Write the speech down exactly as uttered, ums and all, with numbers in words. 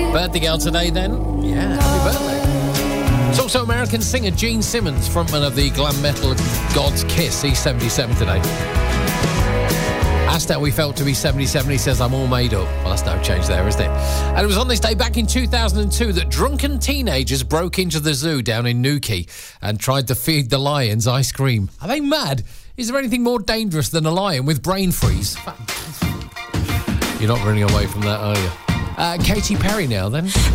Birthday girl today, then? Yeah, happy birthday. It's also American singer Gene Simmons, frontman of the glam metal gods Kiss. He's seventy-seven today. Asked how we felt to be seventy-seven, he says, I'm all made up. Well, that's no change there, isn't it? And it was on this day back in two thousand two that drunken teenagers broke into the zoo down in Newquay and tried to feed the lions ice cream. Are they mad? Is there anything more dangerous than a lion with brain freeze? You're not running away from that, are you? Uh, Katy Perry now, then.